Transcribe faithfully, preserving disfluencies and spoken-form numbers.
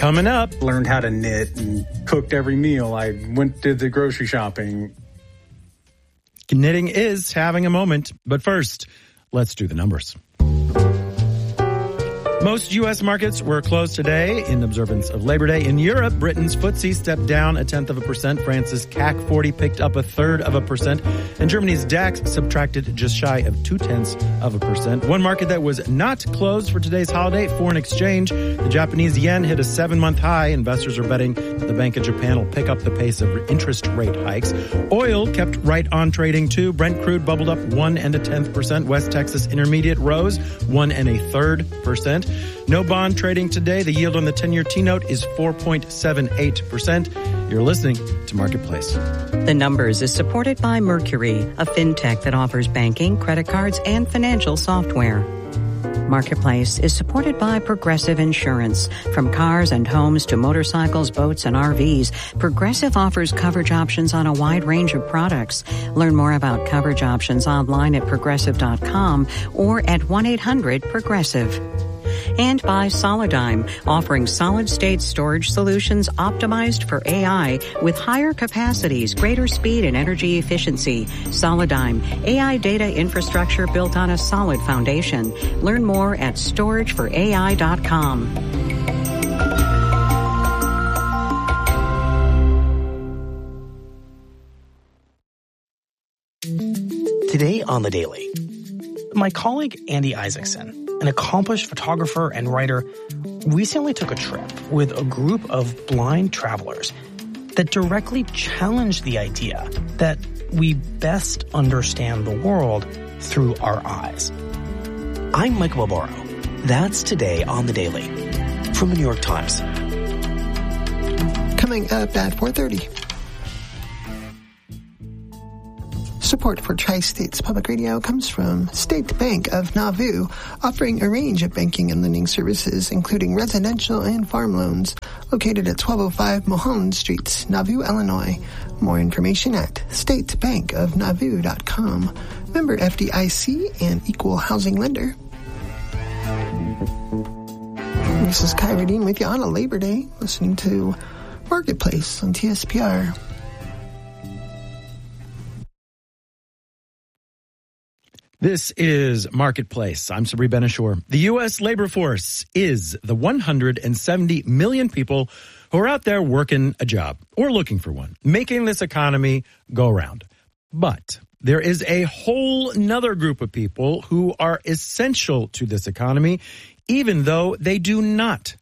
Coming up. Learned how to knit and cooked every meal. I went did the grocery shopping. Knitting is having a moment. But first, let's do the numbers. Most U S markets were closed today in observance of Labor Day. In Europe, Britain's F T S E stepped down a tenth of a percent. France's C A C forty picked up a third of a percent. And Germany's DAX subtracted just shy of two-tenths of a percent. One market that was not closed for today's holiday, foreign exchange. The Japanese yen hit a seven-month high. Investors are betting that the Bank of Japan will pick up the pace of interest rate hikes. Oil kept right on trading, too. Brent crude bubbled up one and a tenth percent. West Texas Intermediate rose one and a third percent. No bond trading today. The yield on the ten-year T-note is four point seven eight percent. You're listening to Marketplace. The Numbers is supported by Mercury, a fintech that offers banking, credit cards, and financial software. Marketplace is supported by Progressive Insurance. From cars and homes to motorcycles, boats, and R Vs, Progressive offers coverage options on a wide range of products. Learn more about coverage options online at progressive dot com or at one eight hundred progressive. And by Solidigm, offering solid-state storage solutions optimized for A I with higher capacities, greater speed, and energy efficiency. Solidigm, A I data infrastructure built on a solid foundation. Learn more at storage for A I dot com. Today on The Daily, my colleague Andy Isaacson, an accomplished photographer and writer, recently took a trip with a group of blind travelers that directly challenged the idea that we best understand the world through our eyes. I'm Michael Barbaro. That's Today on The Daily from the New York Times. Coming up at four thirty. Support for Tri-States Public Radio comes from State Bank of Nauvoo, offering a range of banking and lending services, including residential and farm loans, located at twelve oh five Mulholland Street, Nauvoo, Illinois. More information at state bank of nauvoo dot com. Member F D I C and equal housing lender. This is Kyra Dean with you on a Labor Day, listening to Marketplace on T S P R. This is Marketplace. I'm Sabri Benishore. The U S labor force is the one hundred seventy million people who are out there working a job or looking for one, making this economy go round. But there is a whole nother group of people who are essential to this economy, even though they do not